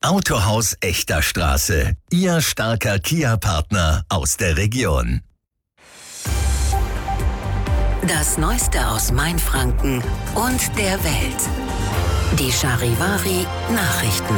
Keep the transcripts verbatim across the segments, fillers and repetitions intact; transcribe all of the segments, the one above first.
Autohaus Echter Straße. Ihr starker Kia-Partner aus der Region. Das Neueste aus Mainfranken und der Welt. Die Charivari Nachrichten.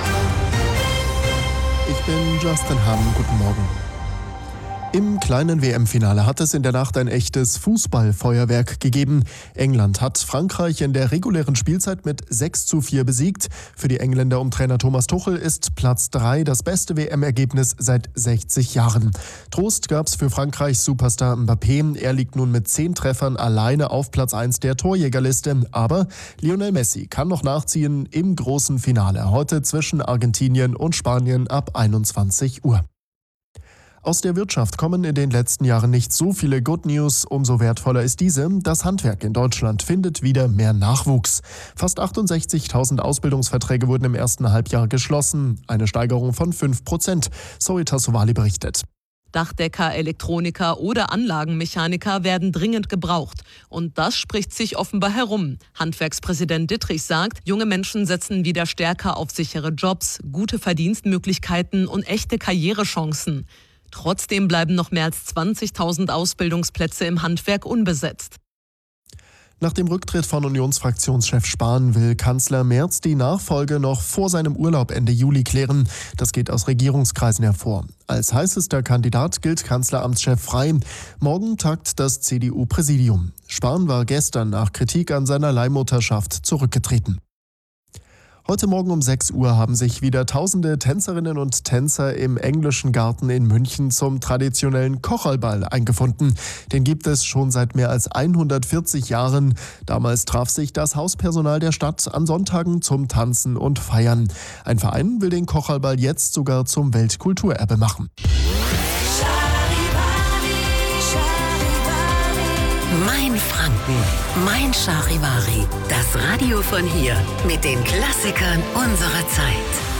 Ich bin Justin Hamm. Guten Morgen. Im kleinen W M-Finale hat es in der Nacht ein echtes Fußballfeuerwerk gegeben. England hat Frankreich in der regulären Spielzeit mit sechs zu vier besiegt. Für die Engländer um Trainer Thomas Tuchel ist Platz drei das beste W M-Ergebnis seit sechzig Jahren. Trost gab's für Frankreichs Superstar Mbappé. Er liegt nun mit zehn Treffern alleine auf Platz eins der Torjägerliste. Aber Lionel Messi kann noch nachziehen im großen Finale. Heute zwischen Argentinien und Spanien ab einundzwanzig Uhr. Aus der Wirtschaft kommen in den letzten Jahren nicht so viele Good News. Umso wertvoller ist diese: Das Handwerk in Deutschland findet wieder mehr Nachwuchs. Fast achtundsechzigtausend Ausbildungsverträge wurden im ersten Halbjahr geschlossen. Eine Steigerung von fünf Prozent. Zoe Tassovali berichtet. Dachdecker, Elektroniker oder Anlagenmechaniker werden dringend gebraucht. Und das spricht sich offenbar herum. Handwerkspräsident Dittrich sagt, junge Menschen setzen wieder stärker auf sichere Jobs, gute Verdienstmöglichkeiten und echte Karrierechancen. Trotzdem bleiben noch mehr als zwanzigtausend Ausbildungsplätze im Handwerk unbesetzt. Nach dem Rücktritt von Unionsfraktionschef Spahn will Kanzler Merz die Nachfolge noch vor seinem Urlaub Ende Juli klären. Das geht aus Regierungskreisen hervor. Als heißester Kandidat gilt Kanzleramtschef Frey. Morgen tagt das C D U-Präsidium. Spahn war gestern nach Kritik an seiner Leihmutterschaft zurückgetreten. Heute Morgen um sechs Uhr haben sich wieder tausende Tänzerinnen und Tänzer im Englischen Garten in München zum traditionellen Kocherlball eingefunden. Den gibt es schon seit mehr als hundertvierzig Jahren. Damals traf sich das Hauspersonal der Stadt an Sonntagen zum Tanzen und Feiern. Ein Verein will den Kocherlball jetzt sogar zum Weltkulturerbe machen. Mainfranken, mein Charivari. Das Radio von hier mit den Klassikern unserer Zeit.